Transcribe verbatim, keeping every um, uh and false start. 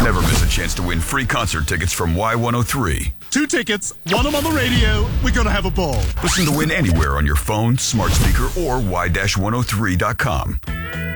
Never miss a chance to win free concert tickets from Y one oh three. Two tickets, one of them on the radio. We're going to have a ball. Listen to Win anywhere on your phone, smart speaker, or y dash one oh three dot com.